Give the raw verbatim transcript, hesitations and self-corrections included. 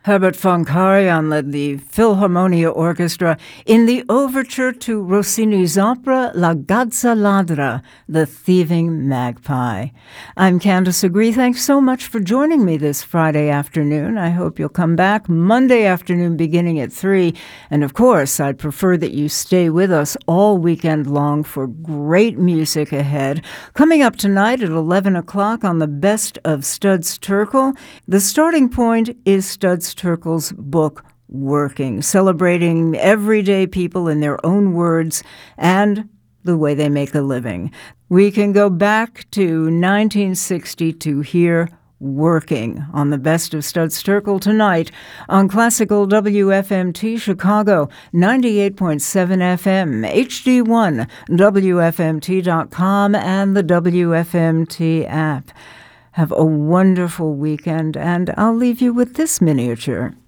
Herbert von Karajan led the Philharmonia Orchestra in the overture to Rossini's opera La Gazza Ladra, The Thieving Magpie. I'm Candace Agree. Thanks so much for joining me this Friday afternoon. I hope you'll come back Monday afternoon beginning at three. And of course, I'd prefer that you stay with us all weekend long for great music ahead. Coming up tonight at eleven o'clock on the Best of Studs Terkel, the starting point is Studs Terkel's book, Working, celebrating everyday people in their own words and the way they make a living. We can go back to nineteen sixty to hear Working on the Best of Studs Terkel tonight on Classical W F M T Chicago, ninety-eight point seven F M, H D one, W F M T dot com, and the W F M T app. Have a wonderful weekend, and I'll leave you with this miniature.